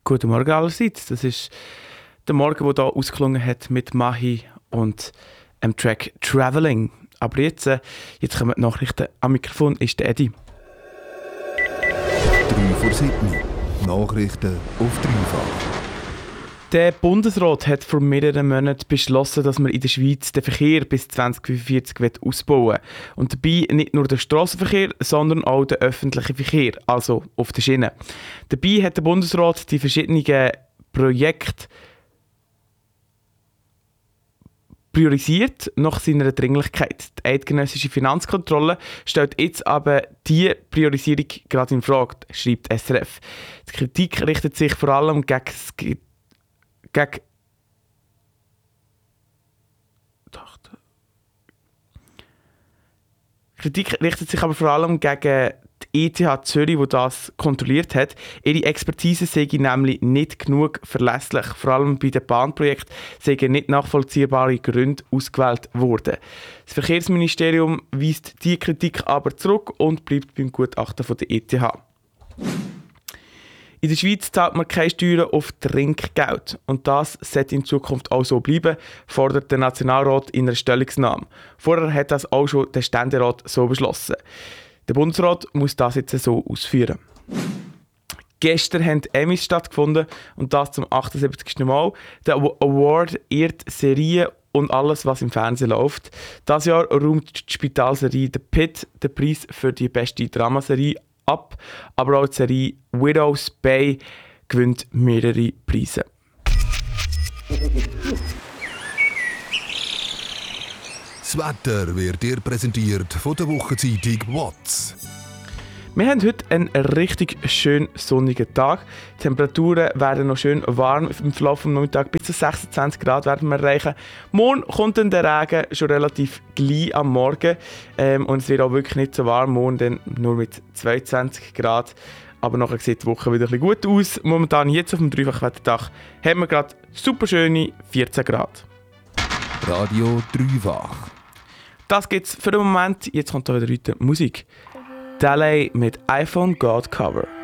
Guten Morgen allerseits. Das ist der Morgen, der hier ausgeklungen hat mit Mahi und dem Track «Traveling». Aber jetzt kommen die Nachrichten. Am Mikrofon ist der Eddie. 3 vor 7. Nachrichten auf dreifach. Der Bundesrat hat vor mehreren Monaten beschlossen, dass man in der Schweiz den Verkehr bis 2045 ausbauen will. Und dabei nicht nur den Strassenverkehr, sondern auch den öffentlichen Verkehr, also auf der Schiene. Dabei hat der Bundesrat die verschiedenen Projekte priorisiert nach seiner Dringlichkeit. Die eidgenössische Finanzkontrolle stellt jetzt aber diese Priorisierung gerade in Frage, schreibt SRF. Die Kritik richtet sich vor allem gegen Kritik richtet sich aber vor allem gegen die ETH Zürich, die das kontrolliert hat. Ihre Expertise sei nämlich nicht genug verlässlich. Vor allem bei den Bahnprojekten seien nicht nachvollziehbare Gründe ausgewählt worden. Das Verkehrsministerium weist diese Kritik aber zurück und bleibt beim Gutachten von der ETH. In der Schweiz zahlt man keine Steuern auf Trinkgeld. Und das sollte in Zukunft auch so bleiben, fordert der Nationalrat in einer Stellungnahme. Vorher hat das auch schon der Ständerat so beschlossen. Der Bundesrat muss das jetzt so ausführen. Gestern haben die Emmys stattgefunden und das zum 78. Mal. Der Award ehrt Serien und alles, was im Fernsehen läuft. Dieses Jahr räumt die Spitalserie «The Pit» den Preis für die beste Dramaserie ab, aber auch die Serie «Widow's Bay» gewinnt mehrere Preise. Das Wetter wird dir präsentiert von der Wochenzeitung «WATZ». Wir haben heute einen richtig schön sonnigen Tag. Die Temperaturen werden noch schön warm im Verlauf des Nachmittags. Bis zu 26 Grad werden wir erreichen. Morgen kommt dann der Regen schon relativ gleich am Morgen. Und es wird auch wirklich nicht so warm. Morgen dann nur mit 22 Grad. Aber nachher sieht die Woche wieder ein bisschen gut aus. Momentan jetzt auf dem Dreifachwetterdach haben wir gerade super schöne 14 Grad. Radio Dreifach. Das gibt's für den Moment. Jetzt kommt da wieder heute Musik. Daley mit iPhone God Cover.